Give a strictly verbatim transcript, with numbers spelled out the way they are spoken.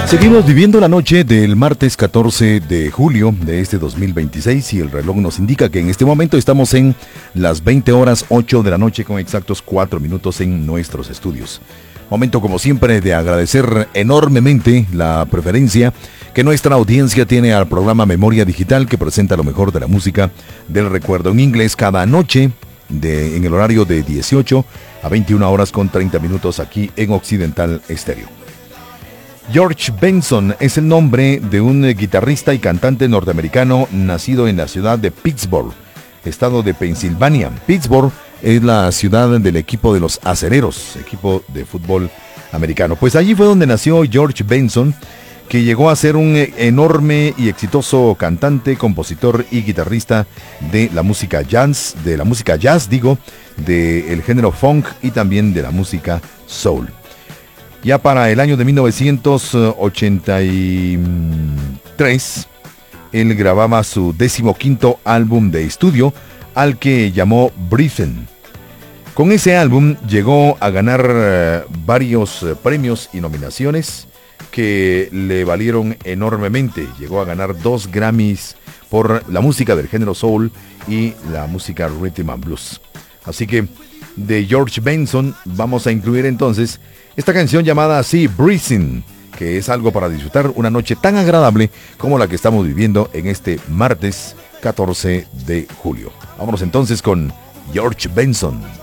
Seguimos viviendo la noche del martes catorce de julio de este dos mil veintiséis y el reloj nos indica que en este momento estamos en las veinte horas ocho de la noche con exactos cuatro minutos en nuestros estudios. Momento como siempre de agradecer enormemente la preferencia que nuestra audiencia tiene al programa Memoria Digital, que presenta lo mejor de la música del recuerdo en inglés cada noche de, en el horario de dieciocho a veintiuna horas con treinta minutos aquí en Occidental Estéreo. George Benson es el nombre de un guitarrista y cantante norteamericano nacido en la ciudad de Pittsburgh, estado de Pensilvania. Pittsburgh es la ciudad del equipo de los Acereros, equipo de fútbol americano. Pues allí fue donde nació George Benson, que llegó a ser un enorme y exitoso cantante, compositor y guitarrista de la música jazz, de la música jazz, digo, del género funk y también de la música soul. Ya para el año de mil novecientos ochenta y tres, él grababa su decimoquinto álbum de estudio, al que llamó Breathin'. Con ese álbum llegó a ganar uh, varios uh, premios y nominaciones que le valieron enormemente. Llegó a ganar dos Grammys por la música del género soul y la música rhythm and blues. Así que de George Benson vamos a incluir entonces esta canción llamada así, Breathin', que es algo para disfrutar una noche tan agradable como la que estamos viviendo en este martes catorce de julio. Vámonos entonces con George Benson.